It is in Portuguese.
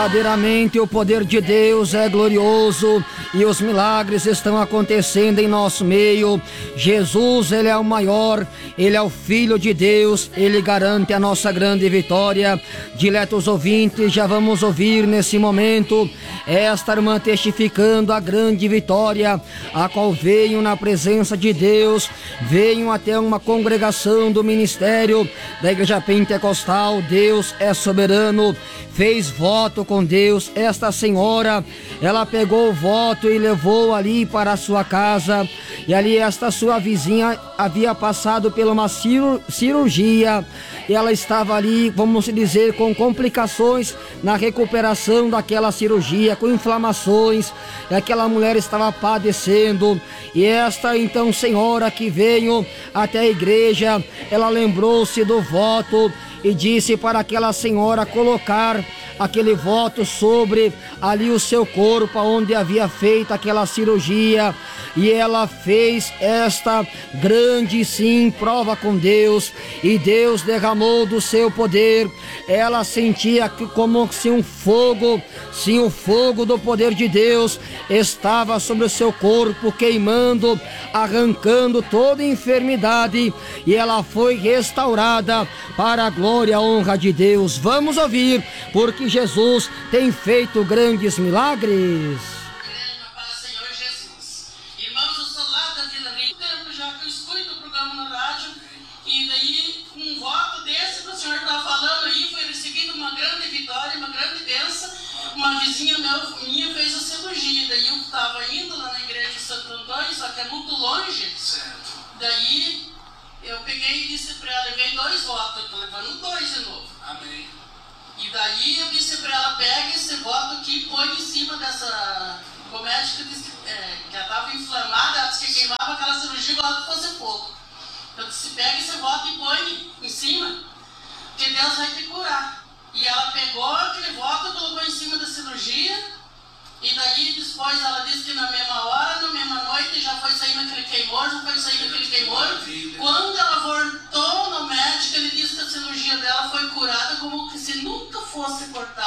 Verdadeiramente o poder de Deus é glorioso e os milagres estão acontecendo em nosso meio. Jesus, Ele é o maior, Ele é o Filho de Deus, Ele garante a nossa grande vitória. Diletos ouvintes, já vamos ouvir nesse momento esta irmã testificando a grande vitória, a qual veio na presença de Deus, veio até uma congregação do ministério da Igreja Pentecostal. Deus é soberano, fez voto com Deus. Esta senhora, ela pegou o voto e levou ali para a sua casa, e ali esta sua vizinha havia passado por uma cirurgia, e ela estava ali, vamos dizer, com complicações na recuperação daquela cirurgia, com inflamações, e aquela mulher estava padecendo, e esta então senhora que veio até a igreja, ela lembrou-se do voto e disse para aquela senhora colocar aquele voto sobre ali o seu corpo, onde havia feito aquela cirurgia, e ela fez esta grande sim prova com Deus, e Deus derramou do seu poder. Ela sentia que como se um fogo, sim, o fogo do poder de Deus estava sobre o seu corpo, queimando, arrancando toda enfermidade, e ela foi restaurada para a glória e a honra de Deus. Vamos ouvir, porque Jesus tem feito grandes milagres. Senhor Jesus. Irmãos, eu sou lá da Vila Rio, tempo já que eu escuto o programa no rádio, e daí um voto desse que o senhor está falando aí foi recebido uma grande vitória, uma grande bênção. Uma vizinha minha fez a cirurgia, daí eu estava indo lá na igreja de Santo Antônio, só que é muito longe. Certo. Daí eu peguei e disse para ela, levei 2 votos, eu estou levando 2 de novo. Amém. E daí eu disse para ela, pega esse voto aqui e põe em cima dessa... O médico disse que ela estava inflamada, ela disse que queimava aquela cirurgia igual que fosse pouco. Eu disse, pega esse voto e põe em cima, que Deus vai te curar. E ela pegou aquele voto, colocou em cima da cirurgia, e daí depois ela disse que na mesma hora, na mesma noite, já foi saindo aquele queimor, já foi saindo aquele queimor. Quando ela voltou no médico, ele disse que a cirurgia dela foi curada como se nunca fosse cortada.